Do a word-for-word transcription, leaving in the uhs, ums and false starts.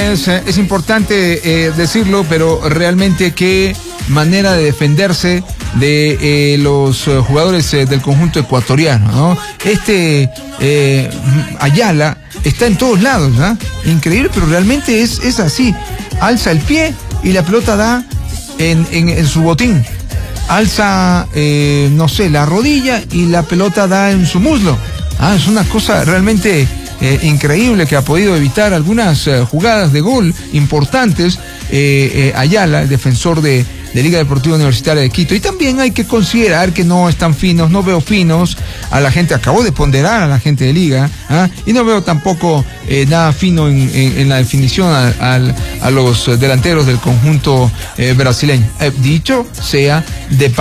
es, es importante eh, decirlo, pero realmente qué manera de defenderse de eh, los eh, jugadores eh, del conjunto ecuatoriano, ¿no? Este eh, Ayala está en todos lados, ¿no? Increíble, pero realmente es, es así. Alza el pie y la pelota da en, en, en su botín. Alza, eh, no sé, la rodilla y la pelota da en su muslo. Ah, es una cosa realmente eh, increíble, que ha podido evitar algunas eh, jugadas de gol importantes eh, eh, Ayala, el defensor de, de Liga Deportiva Universitaria de Quito. Y también hay que considerar que no están finos, no veo finos a la gente, acabó de ponderar a la gente de Liga, ¿ah? Y no veo tampoco eh, nada fino en, en, en la definición a, a, a los delanteros del conjunto eh, brasileño. Eh, dicho sea de